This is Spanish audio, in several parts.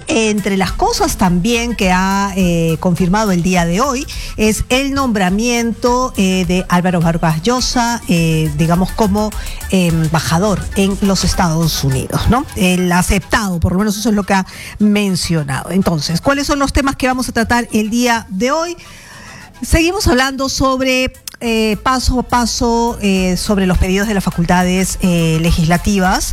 entre las cosas también que ha confirmado el día de hoy es el nombramiento de Álvaro Vargas Llosa, digamos, como embajador en los Estados Unidos, ¿no? El aceptado, por lo menos eso es lo que ha mencionado. Entonces, ¿cuáles son los temas que vamos a tratar el día de hoy? Seguimos hablando sobre paso a paso sobre los pedidos de las facultades legislativas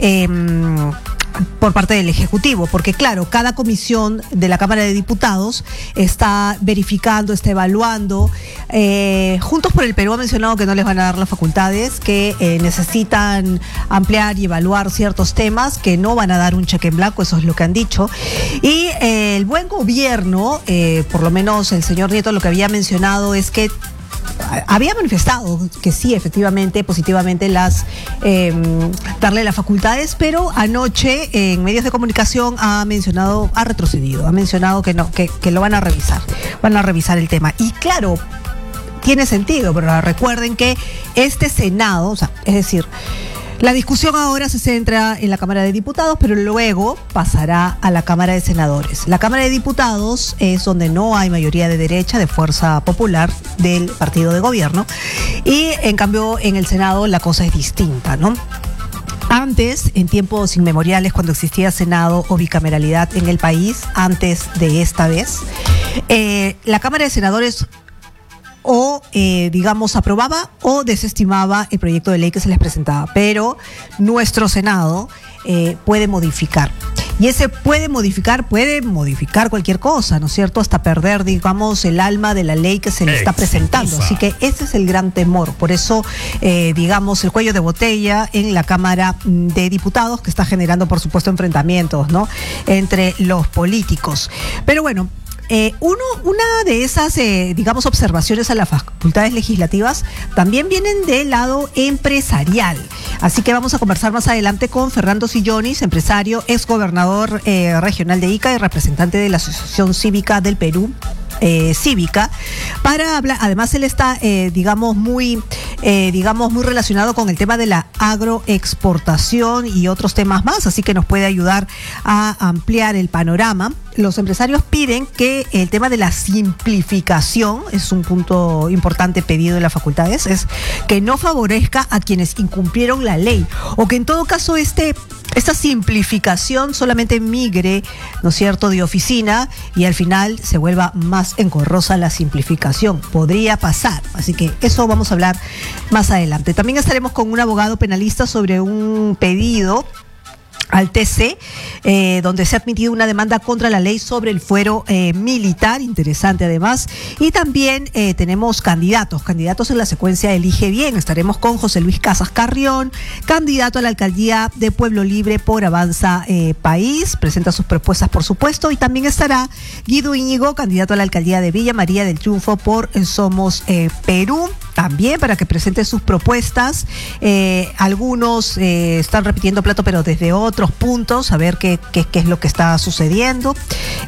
por parte del Ejecutivo, porque claro, cada comisión de la Cámara de Diputados está verificando, está evaluando. Juntos por el Perú ha mencionado que no les van a dar las facultades, que necesitan ampliar y evaluar ciertos temas, que no van a dar un cheque en blanco, eso es lo que han dicho. Y el buen gobierno, por lo menos el señor Nieto lo que había mencionado es que había manifestado que sí, efectivamente, positivamente darle las facultades, pero anoche en medios de comunicación ha retrocedido, ha mencionado que no, que lo van a revisar el tema. Y claro, tiene sentido, pero recuerden que este Senado, o sea, es decir, la discusión ahora se centra en la Cámara de Diputados, pero luego pasará a la Cámara de Senadores. La Cámara de Diputados es donde no hay mayoría de derecha, de fuerza popular del partido de gobierno, y en cambio en el Senado la cosa es distinta, ¿no? Antes, en tiempos inmemoriales, cuando existía Senado o bicameralidad en el país, antes de esta vez, la Cámara de Senadores digamos, aprobaba o desestimaba el proyecto de ley que se les presentaba. Pero nuestro Senado puede modificar. Y ese puede modificar cualquier cosa, ¿no es cierto? Hasta perder, digamos, el alma de la ley que se le está presentando. Así que ese es el gran temor. Por eso, digamos, el cuello de botella en la Cámara de Diputados, que está generando, por supuesto, enfrentamientos, ¿no?, entre los políticos. Pero bueno, una de esas, digamos, observaciones a las facultades legislativas también vienen del lado empresarial. Así que vamos a conversar más adelante con Fernando Sillonis, empresario, exgobernador regional de Ica y representante de la Asociación Cívica del Perú, Cívica, para hablar. Además, él está, digamos, muy relacionado con el tema de la agroexportación y otros temas más, así que nos puede ayudar a ampliar el panorama. Los empresarios piden que el tema de la simplificación, es un punto importante pedido en las facultades, es que no favorezca a quienes incumplieron la ley, o que en todo caso esta simplificación solamente migre, ¿no es cierto?, de oficina, y al final se vuelva más engorrosa la simplificación. Podría pasar, así que eso vamos a hablar más adelante. También estaremos con un abogado penalista sobre un pedido al TC, donde se ha admitido una demanda contra la ley sobre el fuero militar, interesante además. Y también tenemos candidatos en la secuencia Elige Bien. Estaremos con José Luis Casas Carrión, candidato a la alcaldía de Pueblo Libre por Avanza País, presenta sus propuestas, por supuesto. Y también estará Guido Íñigo, candidato a la alcaldía de Villa María del Triunfo por Somos Perú, también para que presente sus propuestas. Algunos están repitiendo plato, pero desde otros puntos, a ver qué es lo que está sucediendo.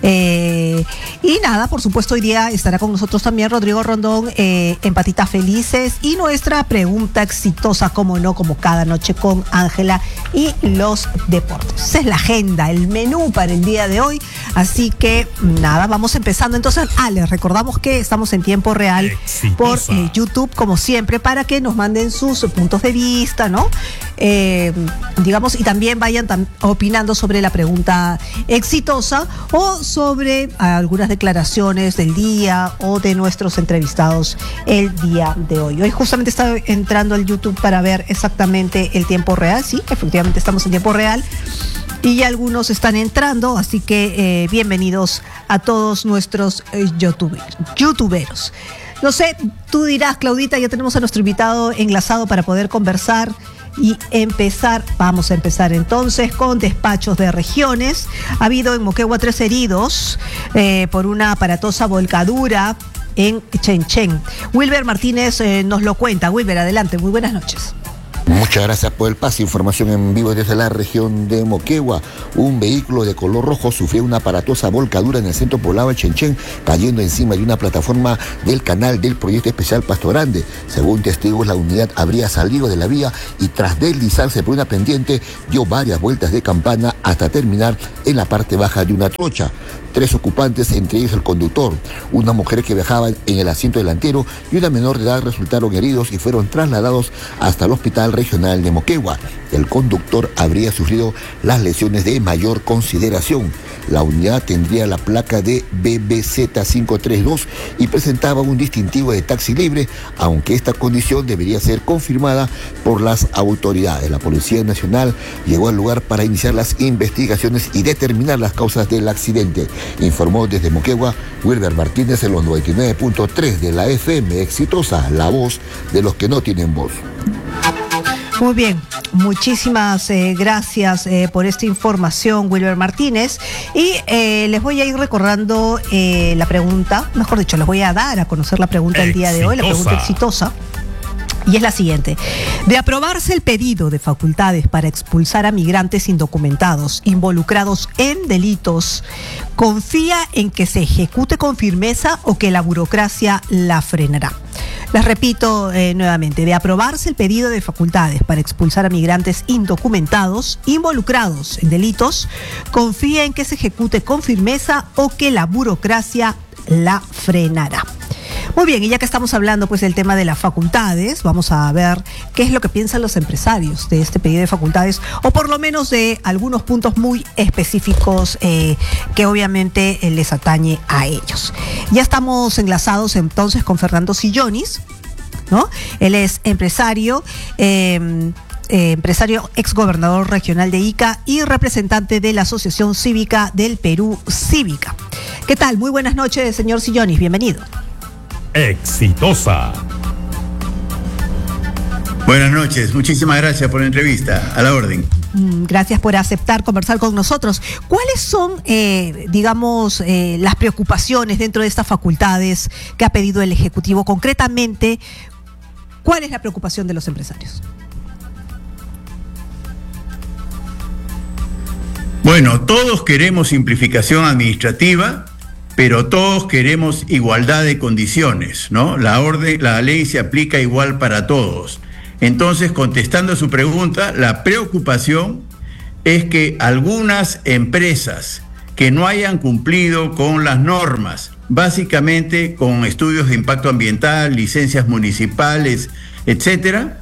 Y nada, por supuesto, hoy día estará con nosotros también Rodrigo Rondón en Patitas Felices, y nuestra pregunta exitosa, como no, como cada noche, con Ángela y los deportes. Esa es la agenda, el menú para el día de hoy. Así que nada, vamos empezando. Entonces, les recordamos que estamos en tiempo real por YouTube, como siempre, para que nos manden sus puntos de vista, ¿no? Digamos, y también vayan opinando sobre la pregunta exitosa o sobre algunas declaraciones del día o de nuestros entrevistados el día de hoy. Hoy justamente estaba entrando al YouTube para ver exactamente el tiempo real. Sí, efectivamente estamos en tiempo real y ya algunos están entrando, así que bienvenidos a todos nuestros youtuberos. No sé, tú dirás, Claudita, ya tenemos a nuestro invitado enlazado para poder conversar y empezar. Vamos a empezar entonces con despachos de regiones. Ha habido en Moquegua 3 heridos por una aparatosa volcadura en Chenchen. Wilber Martínez nos lo cuenta. Wilber, adelante, muy buenas noches. Muchas gracias por el pase. Información en vivo desde la región de Moquegua. Un vehículo de color rojo sufrió una aparatosa volcadura en el centro poblado de Chenchen, cayendo encima de una plataforma del canal del Proyecto Especial Pasto Grande. Según testigos, la unidad habría salido de la vía y tras deslizarse por una pendiente, dio varias vueltas de campana hasta terminar en la parte baja de una trocha. 3 ocupantes, entre ellos el conductor, una mujer que viajaba en el asiento delantero y una menor de edad, resultaron heridos y fueron trasladados hasta el Hospital Regional de Moquegua. El conductor habría sufrido las lesiones de mayor consideración. La unidad tendría la placa de BBZ532 y presentaba un distintivo de taxi libre, aunque esta condición debería ser confirmada por las autoridades. La Policía Nacional llegó al lugar para iniciar las investigaciones y determinar las causas del accidente. Informó desde Moquegua Wilber Martínez en los 99.3 de la FM Exitosa, la voz de los que no tienen voz. Muy bien, muchísimas gracias por esta información, Wilber Martínez. Y les voy a ir recordando la pregunta, mejor dicho, les voy a dar a conocer la pregunta del día de hoy, la pregunta exitosa. Y es la siguiente: de aprobarse el pedido de facultades para expulsar a migrantes indocumentados involucrados en delitos, ¿confía en que se ejecute con firmeza o que la burocracia la frenará? Les repito nuevamente: de aprobarse el pedido de facultades para expulsar a migrantes indocumentados involucrados en delitos, ¿confía en que se ejecute con firmeza o que la burocracia la frenará? Muy bien, y ya que estamos hablando pues del tema de las facultades, vamos a ver qué es lo que piensan los empresarios de este pedido de facultades, o por lo menos de algunos puntos muy específicos que obviamente les atañe a ellos. Ya estamos enlazados entonces con Fernando Sillonis, ¿no? Él es empresario, exgobernador regional de Ica y representante de la Asociación Cívica del Perú, Cívica. ¿Qué tal? Muy buenas noches, señor Sillonis, bienvenido. Exitosa. Buenas noches, muchísimas gracias por la entrevista, a la orden. Gracias por aceptar conversar con nosotros. ¿Cuáles son, las preocupaciones dentro de estas facultades que ha pedido el Ejecutivo? Concretamente, ¿cuál es la preocupación de los empresarios? Bueno, todos queremos simplificación administrativa, pero todos queremos igualdad de condiciones, ¿no? La ley se aplica igual para todos. Entonces, contestando a su pregunta, la preocupación es que algunas empresas que no hayan cumplido con las normas, básicamente con estudios de impacto ambiental, licencias municipales, etcétera,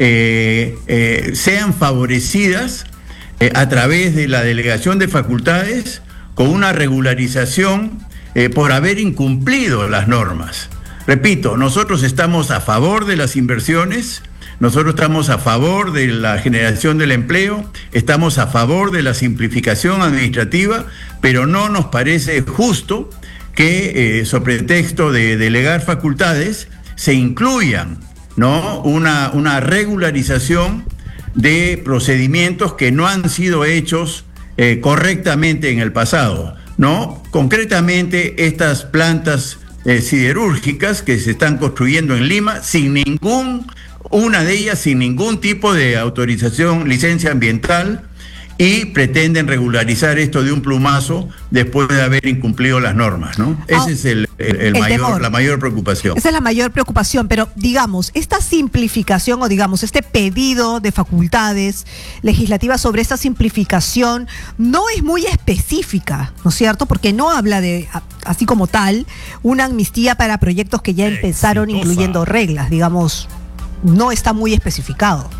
sean favorecidas a través de la delegación de facultades con una regularización por haber incumplido las normas. Repito, nosotros estamos a favor de las inversiones, nosotros estamos a favor de la generación del empleo, estamos a favor de la simplificación administrativa, pero no nos parece justo que, sobre pretexto de delegar facultades, se incluyan, ¿no?, una regularización de procedimientos que no han sido hechos correctamente en el pasado, ¿no? Concretamente, estas plantas siderúrgicas que se están construyendo en Lima, una de ellas sin ningún tipo de autorización, licencia ambiental, y pretenden regularizar esto de un plumazo después de haber incumplido las normas, ¿no? Ese es la mayor preocupación. Esa es la mayor preocupación, pero digamos, esta simplificación o digamos, este pedido de facultades legislativas sobre esta simplificación no es muy específica, ¿no es cierto? Porque no habla de, así como tal, una amnistía para proyectos que ya empezaron incluyendo reglas, digamos, no está muy especificado.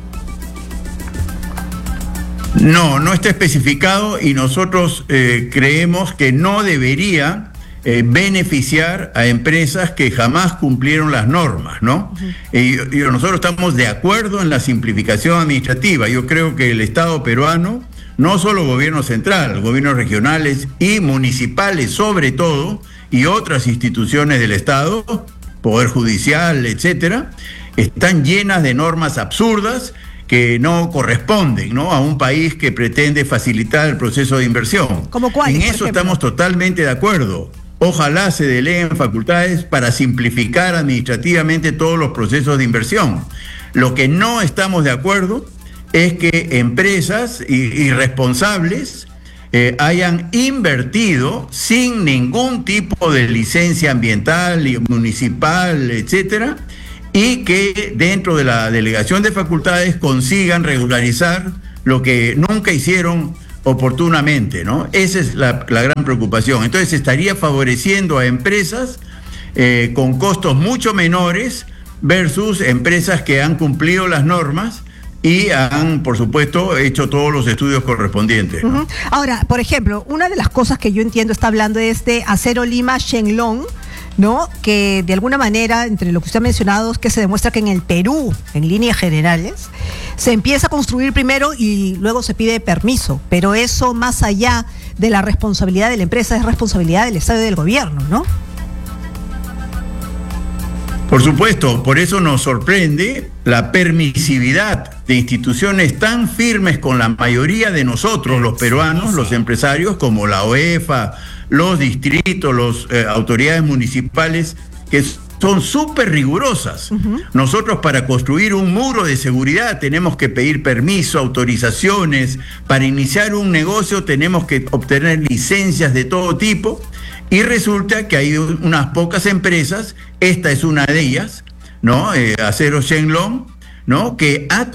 No está especificado y nosotros creemos que no debería beneficiar a empresas que jamás cumplieron las normas, ¿no? Y nosotros estamos de acuerdo en la simplificación administrativa. Yo creo que el Estado peruano, no solo gobierno central, gobiernos regionales y municipales sobre todo, y otras instituciones del Estado, Poder Judicial, etcétera, están llenas de normas absurdas que no corresponden, ¿no?, a un país que pretende facilitar el proceso de inversión. ¿Cómo cuáles, en eso estamos totalmente de acuerdo. Ojalá se deleguen facultades para simplificar administrativamente todos los procesos de inversión. Lo que no estamos de acuerdo es que empresas irresponsables hayan invertido sin ningún tipo de licencia ambiental y municipal, etcétera, y que dentro de la delegación de facultades consigan regularizar lo que nunca hicieron oportunamente, ¿no? Esa es la gran preocupación. Entonces estaría favoreciendo a empresas con costos mucho menores versus empresas que han cumplido las normas y han, por supuesto, hecho todos los estudios correspondientes, ¿no? Uh-huh. Ahora, por ejemplo, una de las cosas que yo entiendo está hablando es de Acero Lima Shenlong, ¿no? Que de alguna manera, entre lo que usted ha mencionado, es que se demuestra que en el Perú, en líneas generales, se empieza a construir primero y luego se pide permiso, pero eso, más allá de la responsabilidad de la empresa, es responsabilidad del Estado y del gobierno, ¿no? Por supuesto, por eso nos sorprende la permisividad de instituciones tan firmes con la mayoría de nosotros, los peruanos, los empresarios, como la OEFA, los distritos, las autoridades municipales, que son súper rigurosas. Uh-huh. Nosotros, para construir un muro de seguridad tenemos que pedir permiso, autorizaciones. Para iniciar un negocio tenemos que obtener licencias de todo tipo. Y resulta que hay unas pocas empresas, esta es una de ellas, ¿no? Acero Shenlong, ¿no? Que ha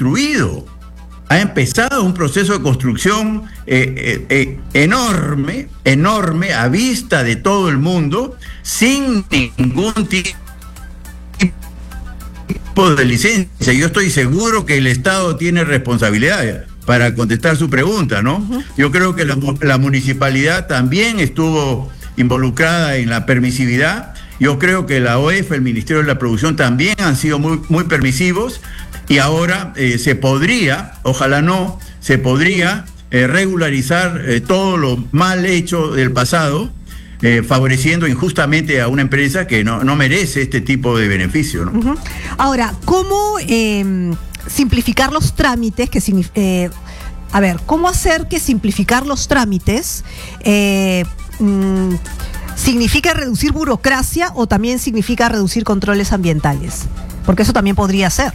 empezado un proceso de construcción enorme, a vista de todo el mundo, sin ningún tipo de licencia. Yo estoy seguro que el Estado tiene responsabilidad para contestar su pregunta, ¿no? Uh-huh. Yo creo que la municipalidad también estuvo involucrada en la permisividad. Yo creo que la OEF, el Ministerio de la Producción, también han sido muy, muy permisivos, y ahora se podría, ojalá no, se podría regularizar todo lo mal hecho del pasado, favoreciendo injustamente a una empresa que no merece este tipo de beneficio, ¿no? Uh-huh. Ahora, ¿cómo simplificar los trámites? ¿Cómo hacer que simplificar los trámites significa reducir burocracia o también significa reducir controles ambientales? Porque eso también podría ser.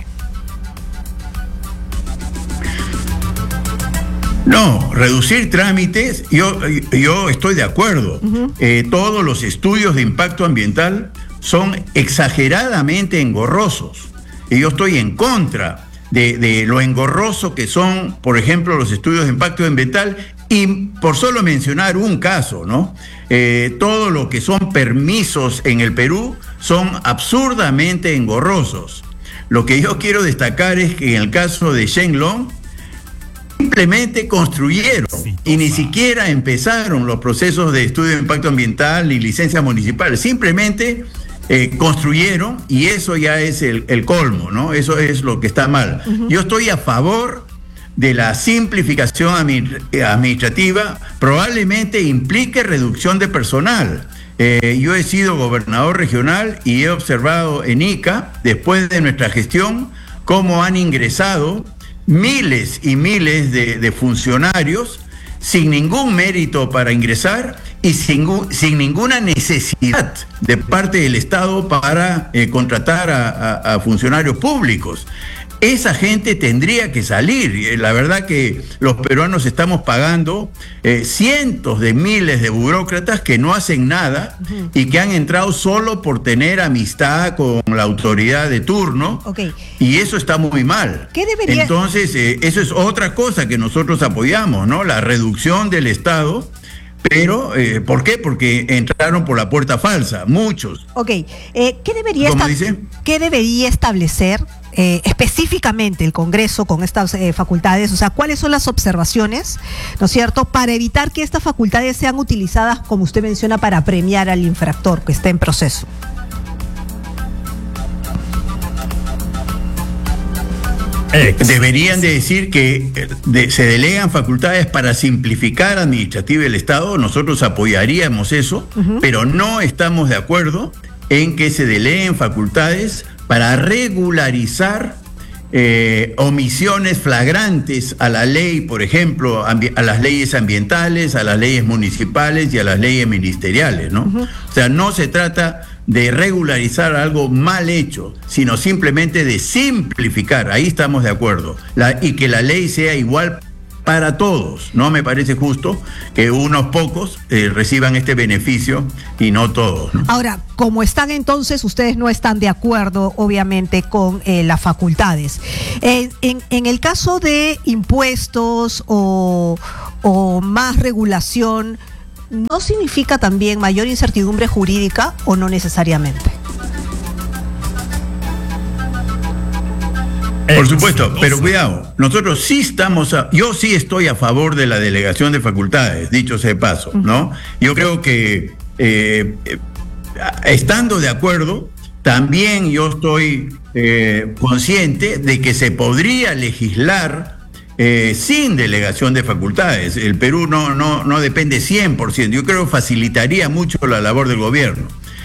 No, reducir trámites, yo estoy de acuerdo. Uh-huh. Todos los estudios de impacto ambiental son exageradamente engorrosos. Y yo estoy en contra de lo engorroso que son, por ejemplo, los estudios de impacto ambiental. Y por solo mencionar un caso, ¿no? Todo lo que son permisos en el Perú son absurdamente engorrosos. Lo que yo quiero destacar es que en el caso de Shenlong, simplemente construyeron y ni siquiera empezaron los procesos de estudio de impacto ambiental ni licencias municipales. Simplemente construyeron, y eso ya es el colmo, ¿no? Eso es lo que está mal. Uh-huh. Yo estoy a favor de la simplificación administrativa. Probablemente implique reducción de personal. Yo he sido gobernador regional y he observado en Ica, después de nuestra gestión, cómo han ingresado miles y miles de funcionarios sin ningún mérito para ingresar y sin ninguna necesidad de parte del Estado para contratar a funcionarios públicos. Esa gente tendría que salir. La verdad que los peruanos estamos pagando cientos de miles de burócratas que no hacen nada y que han entrado solo por tener amistad con la autoridad de turno. Okay. Y eso está muy mal. ¿Qué debería? Entonces, eso es otra cosa que nosotros apoyamos, ¿no? La reducción del Estado. Pero, ¿por qué? Porque entraron por la puerta falsa, muchos. Ok, ¿qué debería establecer específicamente el Congreso con estas facultades? O sea, ¿cuáles son las observaciones, ¿no es cierto?, para evitar que estas facultades sean utilizadas, como usted menciona, para premiar al infractor que está en proceso? Deberían de decir que se delegan facultades para simplificar administrativa el Estado. Nosotros apoyaríamos eso, pero no estamos de acuerdo en que se deleguen facultades para regularizar omisiones flagrantes a la ley, por ejemplo, a las leyes ambientales, a las leyes municipales y a las leyes ministeriales, ¿no? O sea, no se trata de regularizar algo mal hecho, sino simplemente de simplificar. Ahí estamos de acuerdo. Y que la ley sea igual para todos. No me parece justo que unos pocos reciban este beneficio y no todos, ¿no? Ahora, como están entonces, ustedes no están de acuerdo, obviamente, con las facultades. En el caso de impuestos o más regulación, ¿no significa también mayor incertidumbre jurídica o no necesariamente? Por supuesto, pero cuidado, nosotros sí yo sí estoy a favor de la delegación de facultades, dicho sea de paso, ¿no? Yo creo que estando de acuerdo, también yo estoy consciente de que se podría legislar sin delegación de facultades. El Perú no depende 100%. Yo creo que facilitaría mucho la labor del gobierno.